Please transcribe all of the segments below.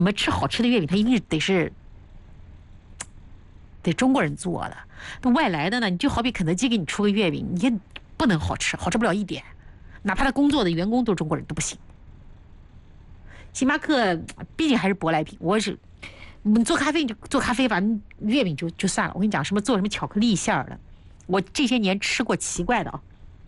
们吃好吃的月饼，它一定得中国人做的。那外来的呢，你就好比肯德基给你出个月饼，你也不能好吃不了一点，哪怕他工作的员工都是中国人都不行。星巴克毕竟还是舶来品，我们做咖啡你就做咖啡吧，月饼就算了。我跟你讲，做什么巧克力馅儿的，我这些年吃过奇怪的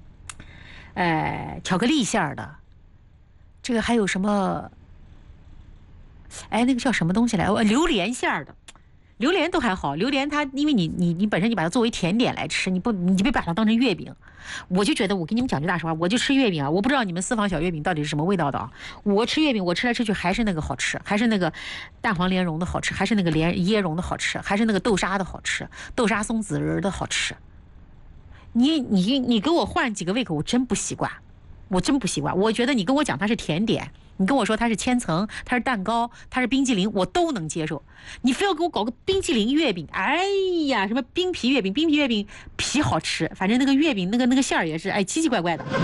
巧克力馅儿的，这个还有什么？那个叫什么东西来？榴莲馅儿的。榴莲都还好，榴莲它因为你本身你把它作为甜点来吃，你别把它当成月饼。我就觉得我跟你们讲句大实话，我就吃月饼啊，我不知道你们私房小月饼到底是什么味道的啊。我吃月饼，我吃来吃去还是那个好吃，还是那个蛋黄莲蓉的好吃，还是那个椰蓉的好吃，还是那个豆沙的好吃，豆沙松子仁的好吃。你给我换几个胃口，我真不习惯，我真不习惯。我觉得你跟我讲它是甜点，你跟我说它是千层，它是蛋糕，它是冰激凌，我都能接受。你非要给我搞个冰淇淋月饼，哎呀，什么冰皮月饼皮好吃，反正那个月饼那个馅儿也是奇奇怪怪的，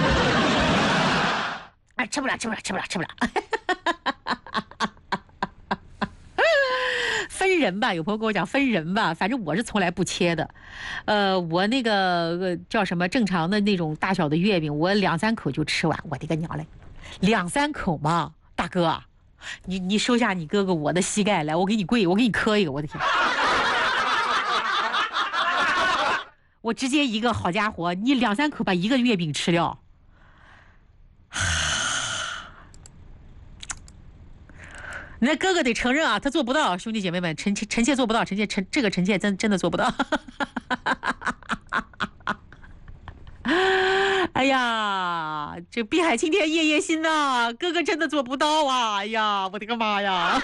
吃不了。分人吧，有朋友跟我讲分人吧，反正我是从来不切的。我那个叫什么正常的那种大小的月饼，我2-3口就吃完。我的个娘嘞，2-3口嘛，大哥，你收下你哥哥我的膝盖来，我给你跪，我给你磕一个，我的天！我直接一个好家伙，你2-3口把一个月饼吃掉。那哥哥得承认啊，他做不到，兄弟姐妹们，臣妾做不到，臣妾真的做不到。哎呀，这碧海青天夜夜心呐，哥哥真的做不到啊！哎呀，我的个妈呀！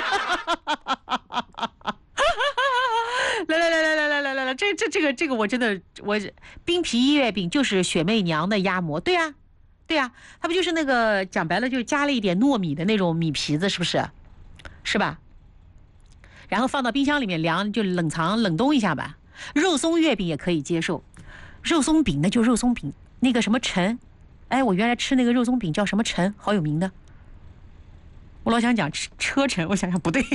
来，这个我真的冰皮月饼就是雪媚娘的压模，对呀，它不就是那个讲白了就加了一点糯米的那种米皮子，是不是？是吧？然后放到冰箱里面凉，就冷藏冷冻一下吧。肉松月饼也可以接受，肉松饼那就肉松饼，那个什么陈，我原来吃那个肉松饼叫什么陈，好有名的。我老想讲车陈，我想想不对，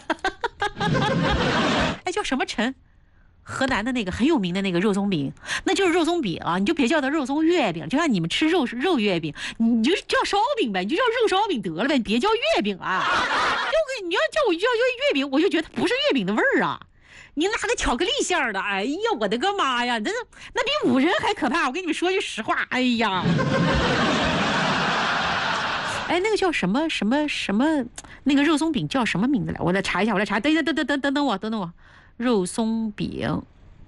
叫什么陈？河南的那个很有名的那个肉松饼，那就是肉松饼啊，你就别叫它肉松月饼，就像你们吃肉月饼，你就叫烧饼呗，你就叫肉烧饼得了呗，你别叫月饼啊。你要叫我叫月饼，我就觉得它不是月饼的味儿啊。你拿个巧克力馅儿的，哎呀，我的个妈呀，那比五仁还可怕。我跟你们说句实话，哎呀，那个叫什么，那个肉松饼叫什么名字来？我来查一下，等我。肉松饼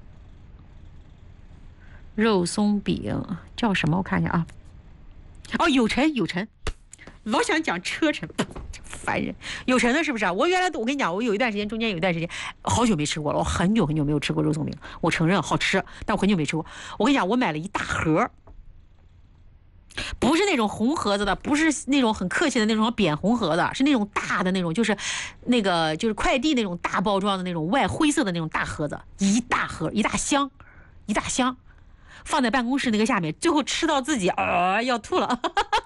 叫什么？我看一下啊。有陈，老想讲车陈，烦人。有陈的是不是啊？我跟你讲，我中间有一段时间好久没吃过了，我很久没有吃过肉松饼。我承认好吃，但我很久没吃过。我跟你讲，我买了一大盒。不是那种红盒子的，不是那种很客气的那种扁红盒的，是那种大的那种，就是快递那种大包装的那种外灰色的那种大盒子，一大盒一大箱，放在办公室那个下面，最后吃到自己要吐了。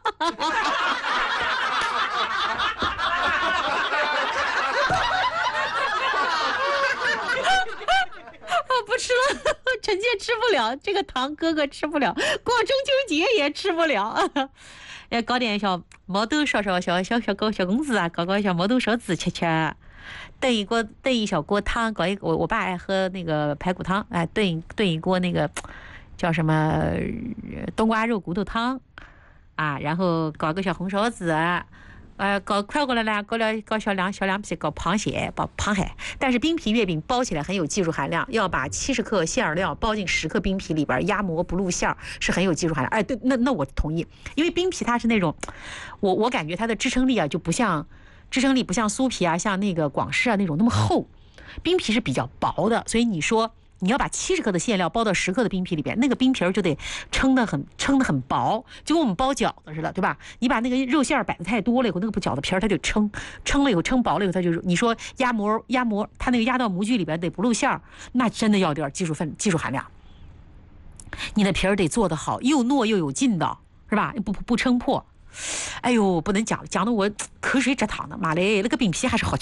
不吃了，臣妾吃不了这个糖，哥哥吃不了，过中秋节也吃不了。搞点小毛豆烧小公子啊，搞小毛豆烧子吃。炖一小锅汤，我爸爱喝那个排骨汤，炖一锅那个叫什么冬瓜肉骨头汤啊，然后搞个小红烧子。搞快过来呢，搞小凉皮，搞螃蟹，但是冰皮月饼包起来很有技术含量，要把70克馅料包进10克冰皮里边，压模不露馅儿，是很有技术含量。对，那我同意，因为冰皮它是那种，我感觉它的支撑力不像酥皮啊，像那个广式啊那种那么厚，冰皮是比较薄的，所以你说你要把70克的馅料包到10克的冰皮里边，那个冰皮就得撑得很薄，就跟我们包饺子似的，对吧？你把那个肉馅摆的太多了以后，那个饺子皮它就撑了以后，撑薄了以后，它就你说压模，它那个压到模具里边得不露馅，那真的要点技术含量。你的皮得做得好，又糯又有劲道，是吧？不撑破。 哎呦，不能讲了，讲的我口水直淌的。妈嘞，那个饼皮还是好吃。